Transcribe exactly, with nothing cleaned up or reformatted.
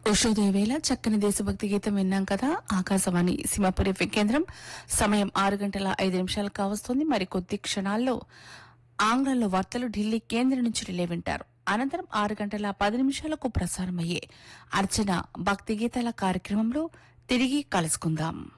ఉషోదయ వేళ చక్కని దేశభక్తి గీతం విన్నాం కదా. ఆకాశవాణి సింహపురి ఎఫ్ఎం కేంద్రం. సమయం ఆరు గంటల ఐదు నిమిషాలు కావస్తుంది. మరి కొద్ది క్షణాల్లో ఆంగ్లంలో వార్తలు ఢిల్లీ కేంద్రం నుంచి రిలే వింటారు. అనంతరం ఆరు గంటల పది నిమిషాలకు ప్రసారమయ్యే అర్చన భక్తి గీతాల కార్యక్రమంలో తిరిగి కలుసుకుందాం.